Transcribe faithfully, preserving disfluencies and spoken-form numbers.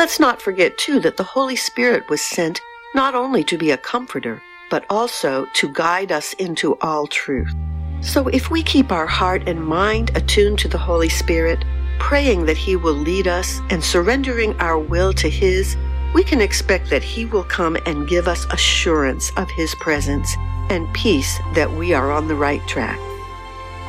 Let's not forget, too, that the Holy Spirit was sent not only to be a comforter, but also to guide us into all truth. So if we keep our heart and mind attuned to the Holy Spirit, praying that He will lead us and surrendering our will to His, we can expect that He will come and give us assurance of His presence and peace that we are on the right track.